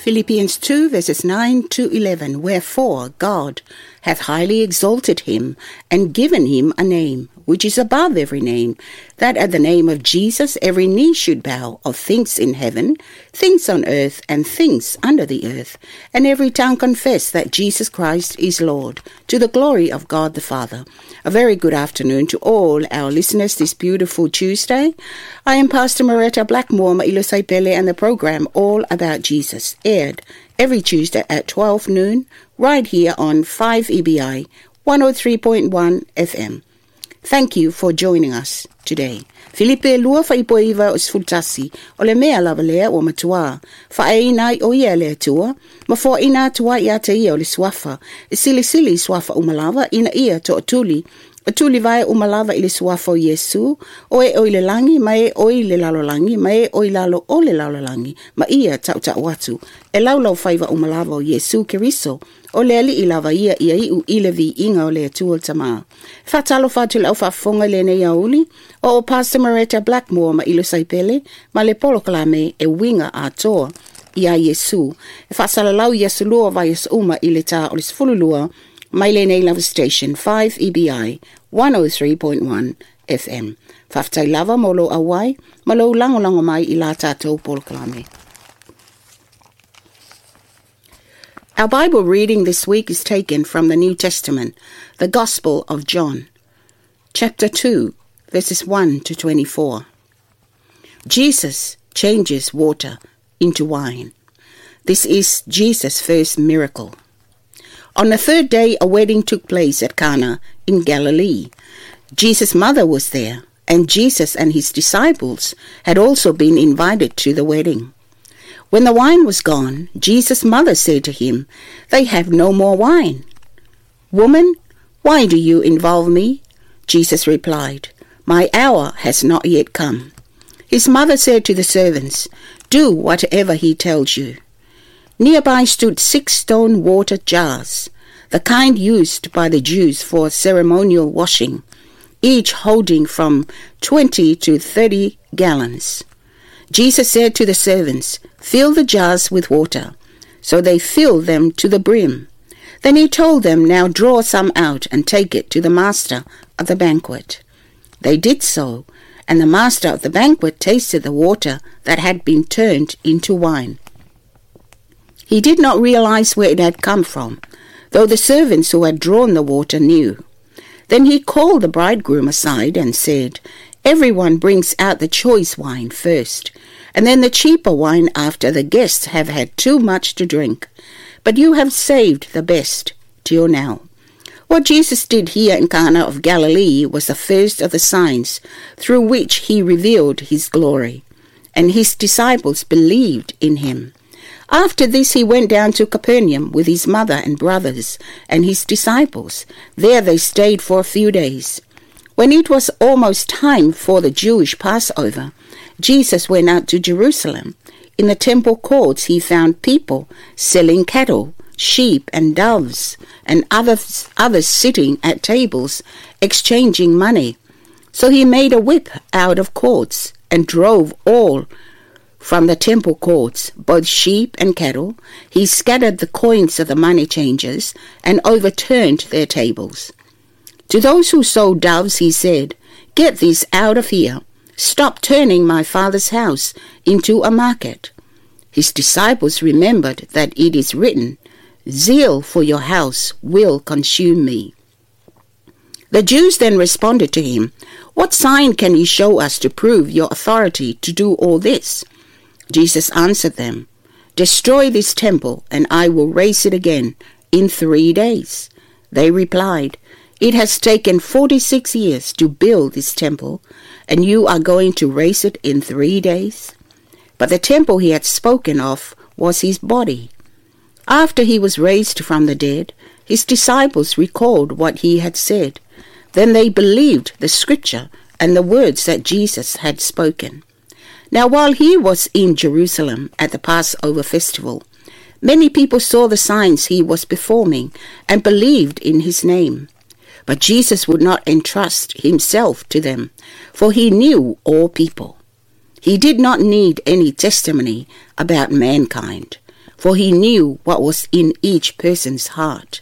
Philippians 2 verses 9 to 11. Wherefore God hath highly exalted him, and given him a name, which is above every name, that at the name of Jesus every knee should bow, of things in heaven, things on earth, and things under the earth, and every tongue confess that Jesus Christ is Lord, to the glory of God the Father. A very good afternoon to all our listeners this beautiful Tuesday. I am Pastor Moretta Blackmore Mailosaipele, and the program All About Jesus aired every Tuesday at 12 noon, right here on 5EBI 103.1 FM. Thank you for joining us today. Filipe lua whaipoiva o sfultasi, o le mea lava lea o matua, whaeinai o ia lea tua, ma fo ina tua ia te ia o le swafa, sili swafa umalava, ina ia to atuli vai umalava i le swafa o Yesu, o e le langi, ma e oi le lalolangi, ma e oi lalo o le lalolangi, ma ia tau watu, e laulau whaiva umalava o Yesu Keriso, o le ali i lava ia iu i le vi inga o le atua tama. Whatalo whatu lau whafonga le nei auli, o Pastor Moretta Blackmore ma ilo saipele, ma le polo kalame e winga a toa i a Yesu. E whasala lau Yesu lua vai es uma i le ta o le sfululua, mai le nei lava station 5EBI 103.1 FM. Whaftai lava molo awai, ma lo lango mai i la tātou polo kalame. Our Bible reading this week is taken from the New Testament, the Gospel of John, chapter 2, verses 1 to 24. Jesus changes water into wine. This is Jesus' first miracle. On the third day, a wedding took place at Cana in Galilee. Jesus' mother was there, and Jesus and his disciples had also been invited to the wedding. When the wine was gone, Jesus' mother said to him, "They have no more wine." "Woman, why do you involve me?" Jesus replied, "My hour has not yet come." His mother said to the servants, "Do whatever he tells you." Nearby stood 6 stone water jars, the kind used by the Jews for ceremonial washing, each holding from 20 to 30 gallons. Jesus said to the servants, "Fill the jars with water." So they filled them to the brim. Then he told them, "Now draw some out and take it to the master of the banquet." They did so, and the master of the banquet tasted the water that had been turned into wine. He did not realize where it had come from, though the servants who had drawn the water knew. Then he called the bridegroom aside and said, "Everyone brings out the choice wine first, and then the cheaper wine after the guests have had too much to drink. But you have saved the best till now." What Jesus did here in Cana of Galilee was the first of the signs through which he revealed his glory, and his disciples believed in him. After this he went down to Capernaum with his mother and brothers and his disciples. There they stayed for a few days. When it was almost time for the Jewish Passover, Jesus went out to Jerusalem. In the temple courts he found people selling cattle, sheep and doves, and others sitting at tables exchanging money. So he made a whip out of cords and drove all from the temple courts, both sheep and cattle. He scattered the coins of the money changers and overturned their tables. To those who sold doves he said, "Get this out of here. Stop turning my Father's house into a market." His disciples remembered that it is written, "Zeal for your house will consume me." The Jews then responded to him, "What sign can you show us to prove your authority to do all this?" Jesus answered them, "Destroy this temple, and I will raise it again in 3 days." They replied, "It has taken 46 years to build this temple, and you are going to raise it in 3 days?" But the temple he had spoken of was his body. After he was raised from the dead, his disciples recalled what he had said. Then they believed the scripture and the words that Jesus had spoken. Now while he was in Jerusalem at the Passover festival, many people saw the signs he was performing and believed in his name. But Jesus would not entrust himself to them, for he knew all people. He did not need any testimony about mankind. for he knew what was in each person's heart.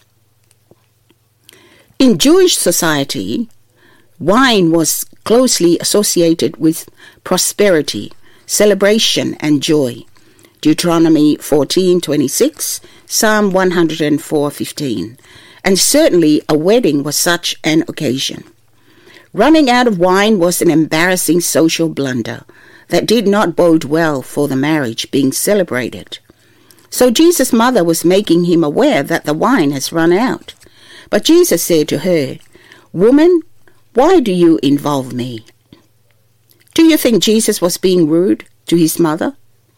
In Jewish society, wine was closely associated with prosperity, celebration, and joy. Deuteronomy 14:26, Psalm 104:15, and certainly a wedding was such an occasion. Running out of wine was an embarrassing social blunder that did not bode well for the marriage being celebrated. So Jesus' mother was making him aware that the wine has run out. But Jesus said to her, "Woman, why do you involve me?" Do you think Jesus was being rude to his mother?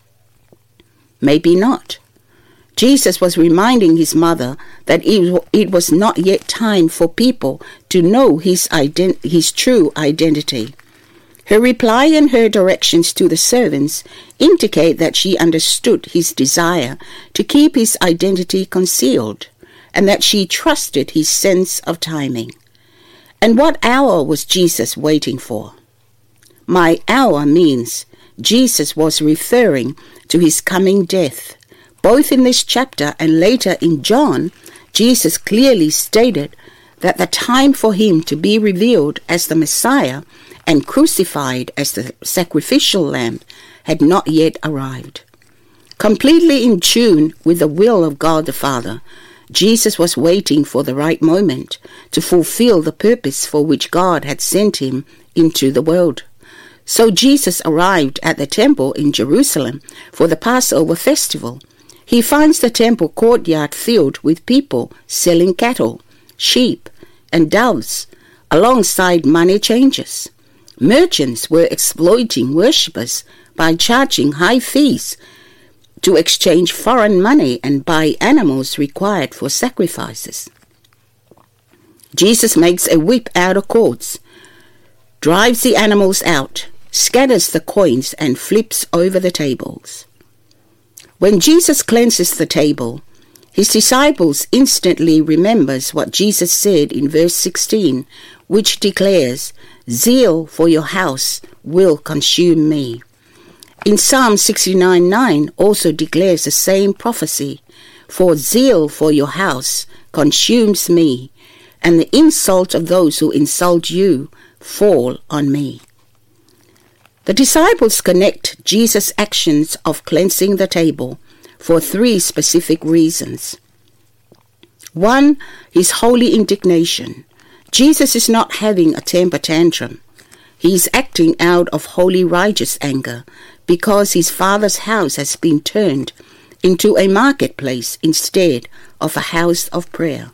Maybe not. Jesus was reminding his mother that it was not yet time for people to know his true identity. Her reply and her directions to the servants indicate that she understood his desire to keep his identity concealed, and that she trusted his sense of timing. And what hour was Jesus waiting for? My hour means Jesus was referring to his coming death. Both in this chapter and later in John, Jesus clearly stated that the time for him to be revealed as the Messiah and crucified as the sacrificial lamb had not yet arrived. Completely in tune with the will of God the Father, Jesus was waiting for the right moment to fulfill the purpose for which God had sent him into the world. So Jesus arrived at the temple in Jerusalem for the Passover festival. He finds the temple courtyard filled with people selling cattle, sheep, and doves, alongside money changers. Merchants were exploiting worshippers by charging high fees to exchange foreign money and buy animals required for sacrifices. Jesus makes a whip out of cords, drives the animals out, scatters the coins, and flips over the tables. When Jesus cleanses the table, his disciples instantly remembers what Jesus said in verse 16, which declares, "Zeal for your house will consume me." In Psalm 69:9 also declares the same prophecy, "For zeal for your house consumes me, and the insult of those who insult you fall on me." The disciples connect Jesus' actions of cleansing the table for three specific reasons. 1, his holy indignation. Jesus is not having a temper tantrum. He is acting out of holy righteous anger because his Father's house has been turned into a marketplace instead of a house of prayer.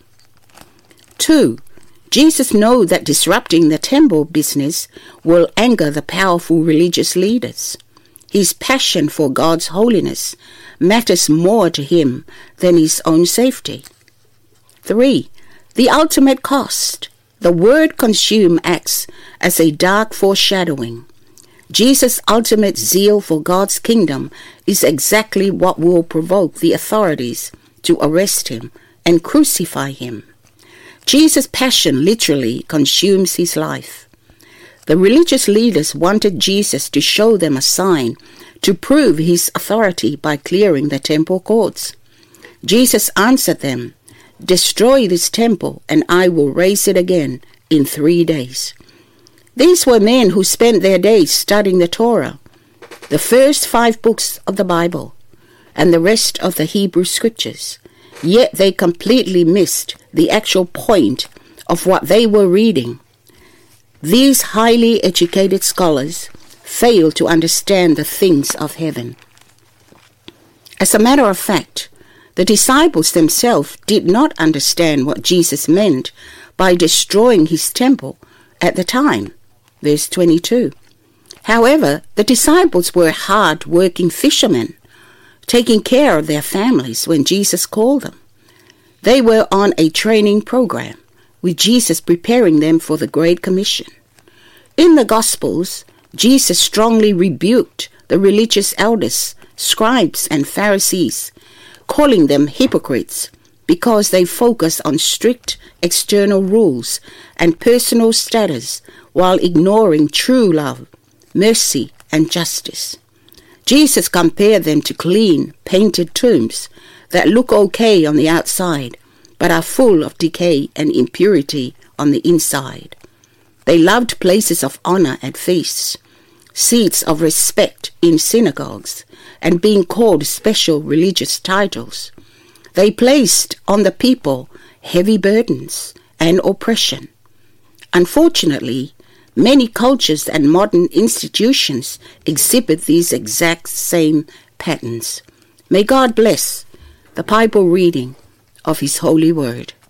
2, Jesus knows that disrupting the temple business will anger the powerful religious leaders. His passion for God's holiness matters more to him than his own safety. 3, the ultimate cost. The word consume acts as a dark foreshadowing. Jesus' ultimate zeal for God's kingdom is exactly what will provoke the authorities to arrest him and crucify him. Jesus' passion literally consumes his life. The religious leaders wanted Jesus to show them a sign to prove his authority by clearing the temple courts. Jesus answered them, "Destroy this temple, and I will raise it again in 3 days." These were men who spent their days studying the Torah, the first 5 books of the Bible, and the rest of the Hebrew scriptures. Yet they completely missed the actual point of what they were reading. These highly educated scholars failed to understand the things of heaven. As a matter of fact, the disciples themselves did not understand what Jesus meant by destroying his temple at the time. Verse 22. However, the disciples were hard-working fishermen, taking care of their families when Jesus called them. They were on a training program, with Jesus preparing them for the Great Commission. In the Gospels, Jesus strongly rebuked the religious elders, scribes, and Pharisees, calling them hypocrites because they focus on strict external rules and personal status while ignoring true love, mercy, and justice. Jesus compared them to clean, painted tombs that look okay on the outside, but are full of decay and impurity on the inside. They loved places of honor at feasts, seats of respect in synagogues, and being called special religious titles. They placed on the people heavy burdens and oppression. Unfortunately, many cultures and modern institutions exhibit these exact same patterns. May God bless the Bible reading of His holy word.